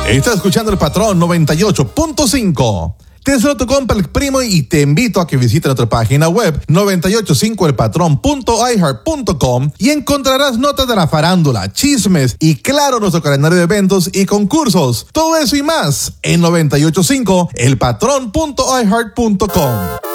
Estás escuchando El Patrón 98.5. Te saludo tu compa El Primo y te invito a que visites nuestra página web 985elpatrón.iheart.com y encontrarás notas de la farándula, chismes y claro nuestro calendario de eventos y concursos. Todo eso y más en 985elpatrón.iheart.com.